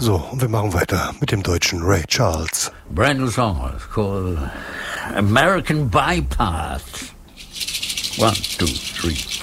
So, und wir machen weiter mit dem deutschen Ray Charles. Brand new song. It's called American Bypass. 1, 2, 3.